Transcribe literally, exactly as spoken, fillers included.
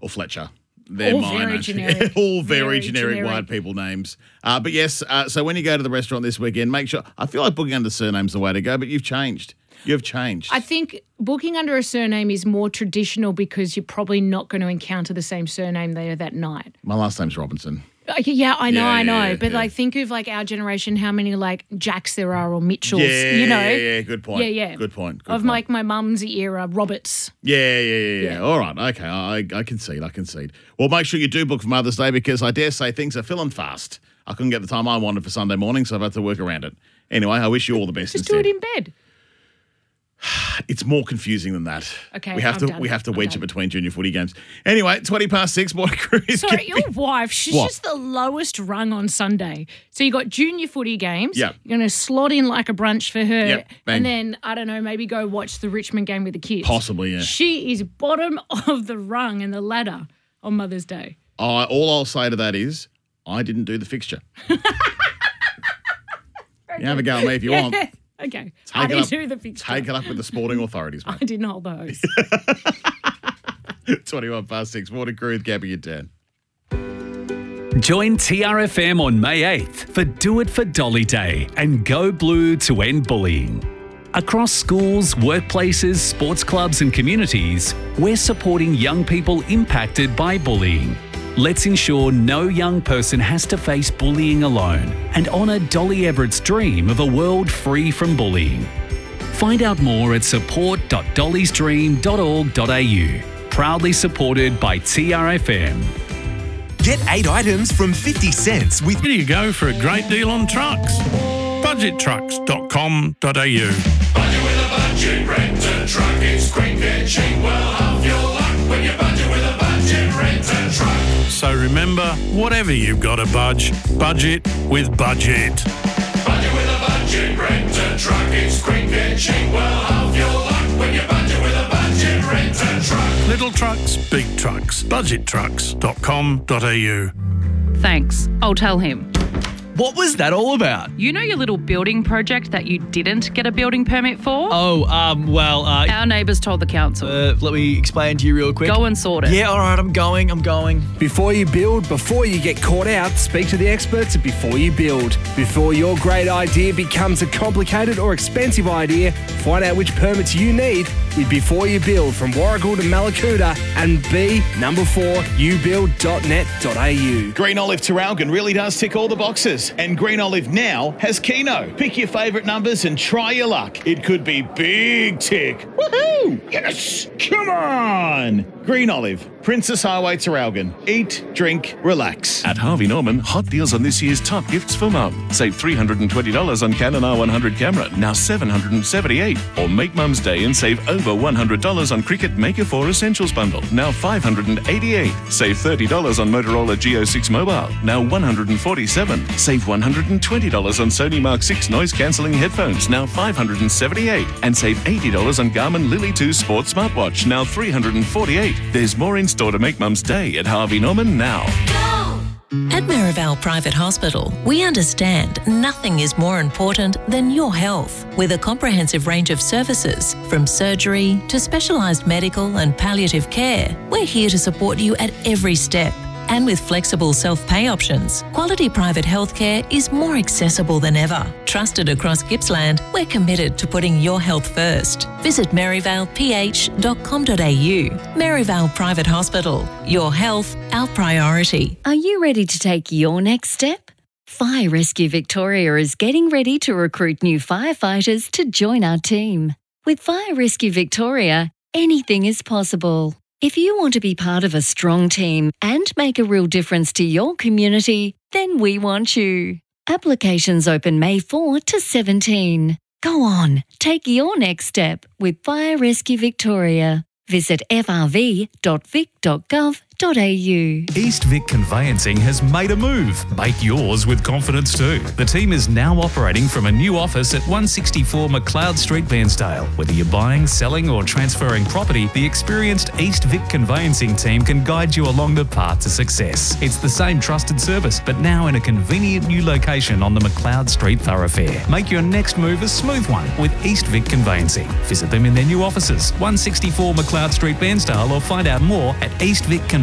or Fletcher. They're All mine. very generic. All very, Very generic, generic. white people names. Uh, but yes, uh, so when you go to the restaurant this weekend, make sure, I feel like booking under surname's the way to go, but you've changed. You've changed. I think booking under a surname is more traditional because you're probably not going to encounter the same surname there that night. My last name's Robinson. Uh, Yeah, I know, Yeah, I know. yeah, but yeah. like, think of like our generation, how many like Jacks there are or Mitchells, Yeah, you know? yeah, yeah, good point. Yeah, yeah. Good point. Good Of point. like my mum's era, Roberts. Yeah, yeah, yeah, yeah, Yeah. All right, okay, I, I concede, I concede. Well, make sure you do book for Mother's Day because I dare say things are filling fast. I couldn't get the time I wanted for Sunday morning, so I've had to work around it. Anyway, I wish you all the best Just instead. do it in bed. It's more confusing than that. Okay, we have I'm to done. we have to I'm wedge done. it between junior footy games. Anyway, twenty past six. Morning crew is Sorry, gonna your be- wife, she's What? just the lowest rung on Sunday. So you got junior footy games. Yeah. You're going to slot in like a brunch for her. Yep, bang. And then, I don't know, maybe go watch the Richmond game with the kids. Possibly, yeah. She is bottom of the rung and the ladder on Mother's Day. I, all I'll say to that is, I didn't do the fixture. You have a go at me if you want. Okay. I Take it didn't up- do the fixture. Take it up with the sporting authorities, mate. I didn't hold the hose. twenty-one past six. Morning crew with Gabby and Dan. Join T R F M on May eighth for Do It for Dolly Day and Go Blue to end bullying. Across schools, workplaces, sports clubs and communities, we're supporting young people impacted by bullying. Let's ensure no young person has to face bullying alone and honour Dolly Everett's dream of a world free from bullying. Find out more at support dot dollys dream dot org dot a u. Proudly supported by T R F M. Get eight items from fifty cents with Here you go for a great deal on trucks. budget trucks dot com dot a u. Budget with a budget, rent a truck. It's quick and cheap. Well, half your luck when you budget with a budget, rent a truck. So remember, whatever you've got to budge, budget with Budget. Budget with a budget, rent a truck. It's quick and cheap. Well, half your luck when you budget with a budget, rent a truck. Little trucks, big trucks. budget trucks dot com dot a u. Thanks. I'll tell him. What was that all about? You know your little building project that you didn't get a building permit for? Oh, um, well, uh, Our neighbours told the council. uh, let me explain to you real quick. Go and sort it. Yeah, all right, I'm going, I'm going. Before you build, before you get caught out, speak to the experts at Before You Build. Before your great idea becomes a complicated or expensive idea, find out which permits you need with Before You Build from Warragul to Malakuta and B number four u build dot net dot a u. Green Olive Terralgan really does tick all the boxes. And Green Olive now has Keno. Pick your favourite numbers and try your luck. It could be big tick. Woohoo! Yes! Come on! Green Olive, Princess Highway Terralgan. Eat, drink, relax. At Harvey Norman, hot deals on this year's top gifts for mum. Save three hundred twenty dollars on Canon R one hundred camera, now seven hundred seventy-eight dollars. Or make Mum's Day and save over one hundred dollars on Cricut Maker four Essentials bundle, now five hundred eighty-eight dollars. Save thirty dollars on Motorola G O six mobile, now one hundred forty-seven dollars. Save one hundred twenty dollars on Sony Mark six noise cancelling headphones, now five hundred seventy-eight dollars. And save eighty dollars on Garmin Lily two Sports smartwatch, now three hundred forty-eight dollars. There's more in store to make Mum's Day at Harvey Norman now. At Marival Private Hospital, we understand nothing is more important than your health. With a comprehensive range of services, from surgery to specialised medical and palliative care, we're here to support you at every step. And with flexible self-pay options, quality private healthcare is more accessible than ever. Trusted across Gippsland, we're committed to putting your health first. Visit maryvale p h dot com dot a u. Maryvale Private Hospital. Your health, our priority. Are you ready to take your next step? Fire Rescue Victoria is getting ready to recruit new firefighters to join our team. With Fire Rescue Victoria, anything is possible. If you want to be part of a strong team and make a real difference to your community, then we want you. Applications open May fourth to seventeenth. Go on, take your next step with Fire Rescue Victoria. Visit f r v dot vic dot gov dot a u. East Vic Conveyancing has made a move. Make yours with confidence too. The team is now operating from a new office at one sixty-four McLeod Street, Bairnsdale. Whether you're buying, selling or transferring property, the experienced East Vic Conveyancing team can guide you along the path to success. It's the same trusted service, but now in a convenient new location on the McLeod Street thoroughfare. Make your next move a smooth one with East Vic Conveyancing. Visit them in their new offices, one sixty-four McLeod Street, Bairnsdale, or find out more at east vic conveyancing